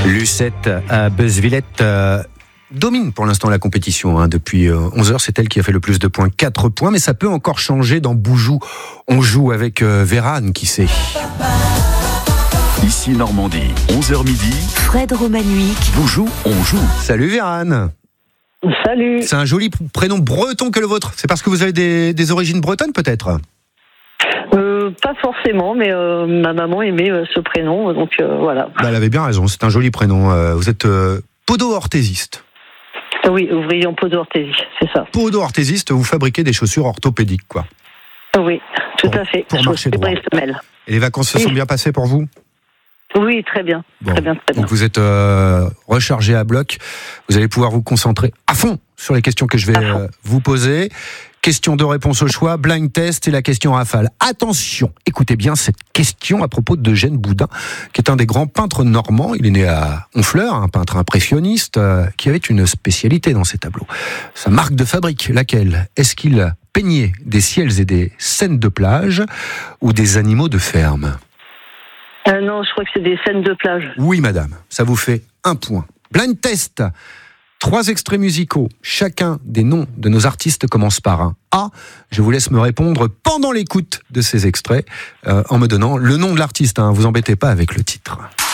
Lucette à Beuzevillette domine pour l'instant la compétition. Depuis 11h, c'est elle qui a fait le plus de points, 4 points, mais ça peut encore changer dans Boujou. On joue avec Vérane, qui sait. Ici Normandie, 11h midi. Fred Romanovic. Boujou, on joue. Salut Vérane. Salut. C'est un joli prénom breton que le vôtre. C'est parce que vous avez des origines bretonnes peut-être ? Pas forcément, mais ma maman aimait ce prénom, donc voilà. Elle avait bien raison, c'est un joli prénom. Vous êtes podo-orthésiste. Oui, ouvrier en podo-orthésie, c'est ça. Podo-orthésiste, vous fabriquez des chaussures orthopédiques, quoi. Oui, tout à fait. Pour marcher droit. Les semelles. Et les vacances se sont bien passées pour vous ? Oui, très bien. Bon. Très bien. Donc vous êtes rechargé à bloc. Vous allez pouvoir vous concentrer à fond sur les questions que je vais vous poser. Question de réponse au choix, blind test et la question rafale. Attention, écoutez bien cette question à propos d'Eugène Boudin, qui est un des grands peintres normands. Il est né à Honfleur, un peintre impressionniste qui avait une spécialité dans ses tableaux. Sa marque de fabrique, laquelle ? Est-ce qu'il peignait des ciels et des scènes de plage ou des animaux de ferme ? Non, je crois que c'est des scènes de plage. Oui, madame, ça vous fait 1 point. Blind test. 3 extraits musicaux. Chacun des noms de nos artistes commence par un A. Je vous laisse me répondre pendant l'écoute de ces extraits en me donnant le nom de l'artiste. Vous embêtez pas avec le titre.